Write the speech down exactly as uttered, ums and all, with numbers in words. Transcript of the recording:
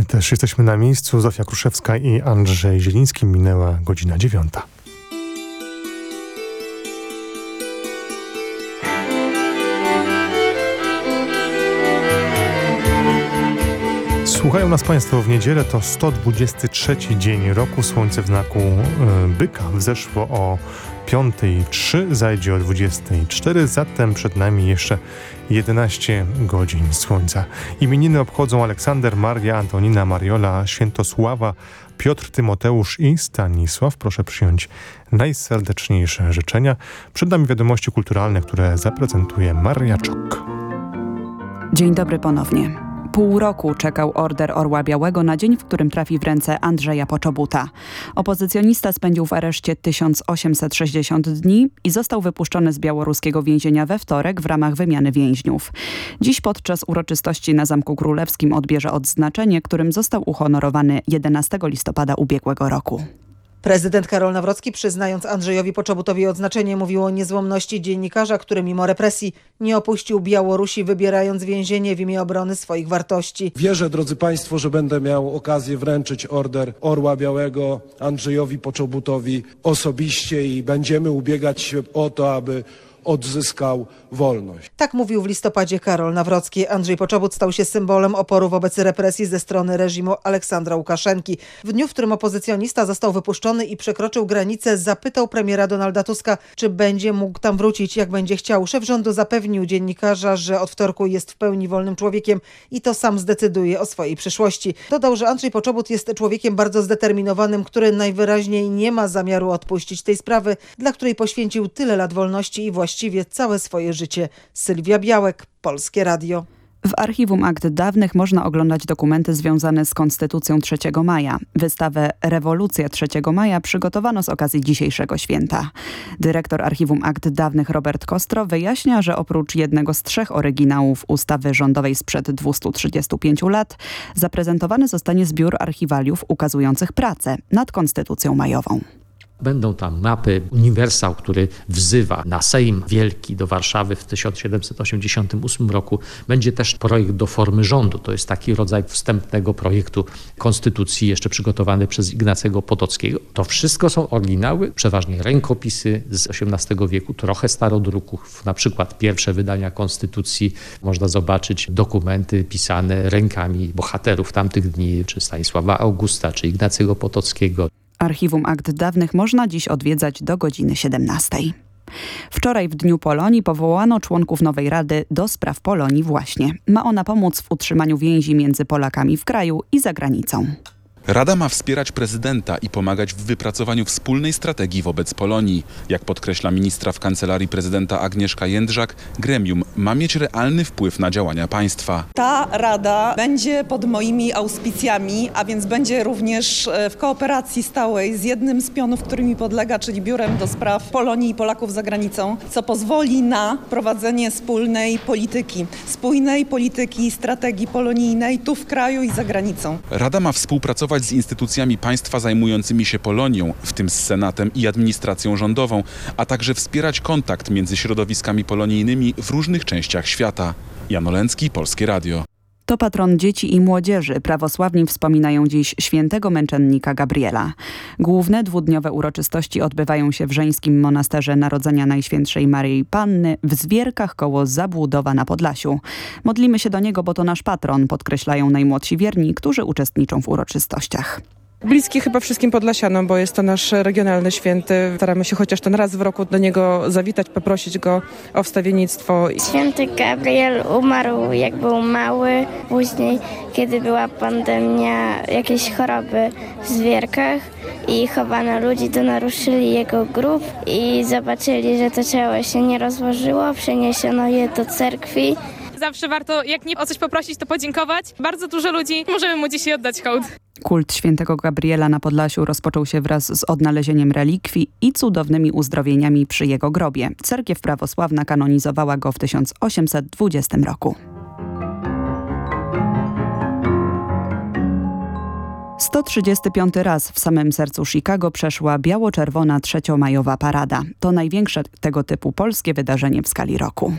My też jesteśmy na miejscu. Zofia Kruszewska i Andrzej Zieliński. Minęła godzina dziewiąta. Słuchają nas Państwo w niedzielę, to sto dwudziesty trzeci dzień roku. Słońce w znaku y, byka wzeszło o piątej trzy, zajdzie o dwudziestej cztery, zatem przed nami jeszcze jedenaście godzin słońca. Imieniny obchodzą Aleksander, Maria, Antonina, Mariola, Świętosława, Piotr, Tymoteusz i Stanisław. Proszę przyjąć najserdeczniejsze życzenia. Przed nami wiadomości kulturalne, które zaprezentuje Maria Czok. Dzień dobry ponownie. Pół roku czekał order Orła Białego na dzień, w którym trafi w ręce Andrzeja Poczobuta. Opozycjonista spędził w areszcie tysiąc osiemset sześćdziesiąt dni i został wypuszczony z białoruskiego więzienia we wtorek w ramach wymiany więźniów. Dziś podczas uroczystości na Zamku Królewskim odbierze odznaczenie, którym został uhonorowany jedenastego listopada ubiegłego roku. Prezydent Karol Nawrocki, przyznając Andrzejowi Poczobutowi odznaczenie, mówił o niezłomności dziennikarza, który mimo represji nie opuścił Białorusi, wybierając więzienie w imię obrony swoich wartości. Wierzę, drodzy Państwo, że będę miał okazję wręczyć order Orła Białego Andrzejowi Poczobutowi osobiście i będziemy ubiegać się o to, aby odzyskał wolność. Tak mówił w listopadzie Karol Nawrocki. Andrzej Poczobut stał się symbolem oporu wobec represji ze strony reżimu Aleksandra Łukaszenki. W dniu, w którym opozycjonista został wypuszczony i przekroczył granicę, zapytał premiera Donalda Tuska, czy będzie mógł tam wrócić, jak będzie chciał. Szef rządu zapewnił dziennikarza, że od wtorku jest w pełni wolnym człowiekiem i to sam zdecyduje o swojej przyszłości. Dodał, że Andrzej Poczobut jest człowiekiem bardzo zdeterminowanym, który najwyraźniej nie ma zamiaru odpuścić tej sprawy, dla której poświęcił tyle lat wolności i właściwie właściwie całe swoje życie. Sylwia Białek, Polskie Radio. W Archiwum Akt Dawnych można oglądać dokumenty związane z Konstytucją trzeciego maja. Wystawę Rewolucja trzeciego maja przygotowano z okazji dzisiejszego święta. Dyrektor Archiwum Akt Dawnych Robert Kostro wyjaśnia, że oprócz jednego z trzech oryginałów ustawy rządowej sprzed dwustu trzydziestu pięciu lat zaprezentowany zostanie zbiór archiwaliów ukazujących pracę nad Konstytucją majową. Będą tam mapy, uniwersał, który wzywa na Sejm Wielki do Warszawy w tysiąc siedemset osiemdziesiątym ósmym roku. Będzie też projekt do formy rządu. To jest taki rodzaj wstępnego projektu konstytucji jeszcze przygotowany przez Ignacego Potockiego. To wszystko są oryginały, przeważnie rękopisy z osiemnastego wieku, trochę starodruków, na przykład pierwsze wydania konstytucji. Można zobaczyć dokumenty pisane rękami bohaterów tamtych dni, czy Stanisława Augusta, czy Ignacego Potockiego. Archiwum Akt Dawnych można dziś odwiedzać do godziny siedemnastej. Wczoraj w Dniu Polonii powołano członków nowej Rady do spraw Polonii właśnie. Ma ona pomóc w utrzymaniu więzi między Polakami w kraju i za granicą. Rada ma wspierać prezydenta i pomagać w wypracowaniu wspólnej strategii wobec Polonii. Jak podkreśla ministra w kancelarii prezydenta Agnieszka Jędrzak, gremium ma mieć realny wpływ na działania państwa. Ta rada będzie pod moimi auspicjami, a więc będzie również w kooperacji stałej z jednym z pionów, który mi podlega, czyli Biurem do Spraw Polonii i Polaków za granicą, co pozwoli na prowadzenie wspólnej polityki, spójnej polityki, strategii polonijnej tu w kraju i za granicą. Rada ma współpracować z instytucjami państwa zajmującymi się Polonią, w tym z Senatem i administracją rządową, a także wspierać kontakt między środowiskami polonijnymi w różnych częściach świata. Jan Olęcki, Polskie Radio. To patron dzieci i młodzieży. Prawosławni wspominają dziś świętego męczennika Gabriela. Główne dwudniowe uroczystości odbywają się w żeńskim monasterze Narodzenia Najświętszej Maryi Panny w Zwierkach koło Zabłudowa na Podlasiu. Modlimy się do niego, bo to nasz patron, podkreślają najmłodsi wierni, którzy uczestniczą w uroczystościach. Bliski chyba wszystkim Podlasianom, bo jest to nasz regionalny święty. Staramy się chociaż ten raz w roku do niego zawitać, poprosić go o wstawiennictwo. Święty Gabriel umarł jak był mały. Później, kiedy była pandemia jakiejś choroby w Zwierkach i chowano ludzi, to naruszyli jego grób i zobaczyli, że to ciało się nie rozłożyło. Przeniesiono je do cerkwi. Zawsze warto, jak nie o coś poprosić, to podziękować. Bardzo dużo ludzi, możemy mu dzisiaj oddać hołd. Kult świętego Gabriela na Podlasiu rozpoczął się wraz z odnalezieniem relikwii i cudownymi uzdrowieniami przy jego grobie. Cerkiew prawosławna kanonizowała go w tysiąc osiemset dwudziestym roku. sto trzydziesty piąty raz w samym sercu Chicago przeszła biało-czerwona trzeciomajowa parada. To największe tego typu polskie wydarzenie w skali roku.